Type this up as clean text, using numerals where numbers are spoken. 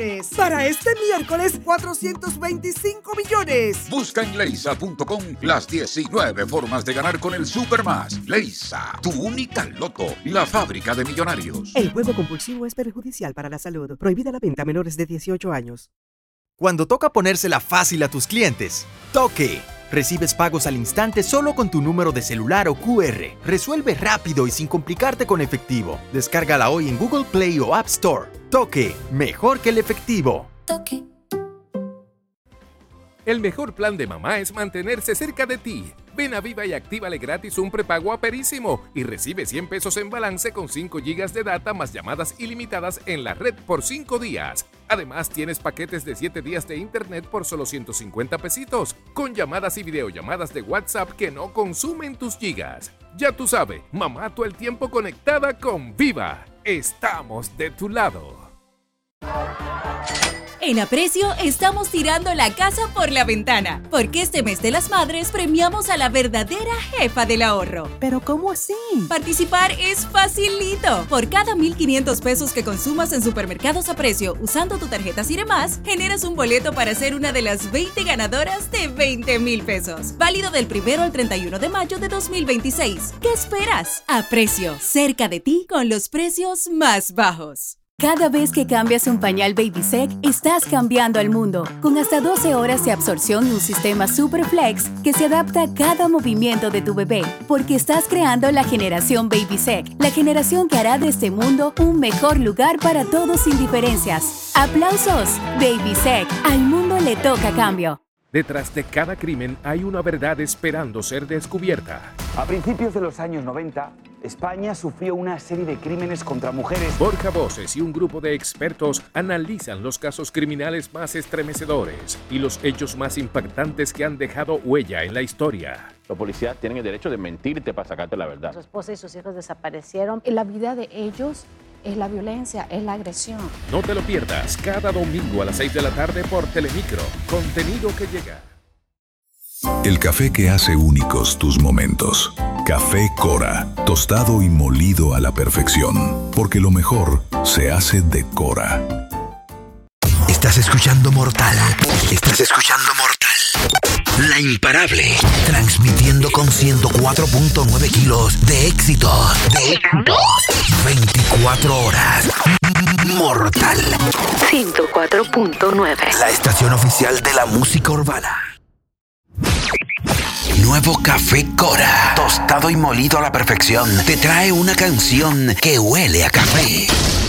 millones. Para este miércoles, 425 millones. Busca en leisa.com las 19 formas de ganar con el Supermás. Leisa, tu única loto, la fábrica de millonarios. El juego compulsivo es perjudicial para la salud. Prohibida la venta a menores de 18 años. Cuando toca ponérsela fácil a tus clientes, Toque. Recibes pagos al instante solo con tu número de celular o QR. Resuelve rápido y sin complicarte con efectivo. Descárgala hoy en Google Play o App Store. Toque, mejor que el efectivo. Toque. El mejor plan de mamá es mantenerse cerca de ti. Ven a Viva y actívale gratis un prepago a Perísimo y recibe 100 pesos en balance con 5 gigas de data más llamadas ilimitadas en la red por 5 días. Además, tienes paquetes de 7 días de internet por solo 150 pesitos, con llamadas y videollamadas de WhatsApp que no consumen tus gigas. Ya tú sabes, mamá todo el tiempo conectada con Viva. Estamos de tu lado. En Aprecio estamos tirando la casa por la ventana, porque este mes de las madres premiamos a la verdadera jefa del ahorro. ¿Pero cómo así? Participar es facilito. Por cada 1,500 pesos que consumas en Supermercados Aprecio usando tu tarjeta Ciremás, generas un boleto para ser una de las 20 ganadoras de 20,000 pesos. Válido del 1 al 31 de mayo de 2026. ¿Qué esperas? Aprecio, cerca de ti con los precios más bajos. Cada vez que cambias un pañal Babysec, estás cambiando al mundo. Con hasta 12 horas de absorción y un sistema Superflex que se adapta a cada movimiento de tu bebé. Porque estás creando la generación Babysec, la generación que hará de este mundo un mejor lugar para todos sin diferencias. ¡Aplausos! Babysec, al mundo le toca cambio. Detrás de cada crimen hay una verdad esperando ser descubierta. A principios de los años 90, España sufrió una serie de crímenes contra mujeres. Borja Voces y un grupo de expertos analizan los casos criminales más estremecedores y los hechos más impactantes que han dejado huella en la historia. Los policías tienen el derecho de mentirte para sacarte la verdad. Su esposa y sus hijos desaparecieron. La vida de ellos es la violencia, es la agresión. No te lo pierdas cada domingo a las 6 de la tarde por Telemicro. Contenido que llega. El café que hace únicos tus momentos. Café Cora, tostado y molido a la perfección. Porque lo mejor se hace de Cora. Estás escuchando Mortal. Estás escuchando Mortal. La imparable. Transmitiendo con 104.9 kilos de éxito. 24 horas. Mortal. 104.9. La estación oficial de la música urbana. Nuevo Café Cora, tostado y molido a la perfección, te trae una canción que huele a café.